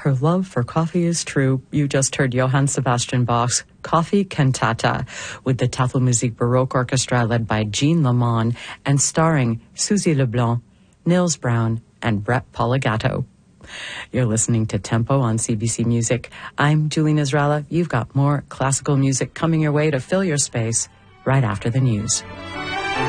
her love for coffee is true. You just heard Johann Sebastian Bach's Coffee Cantata with the Tafelmusik Baroque Orchestra led by Jean Lamont and starring Suzy Leblanc, Nils Brown, and Brett Poligato. You're listening to Tempo on CBC Music. I'm Julie Nazralla. You've got more classical music coming your way to fill your space right after the news.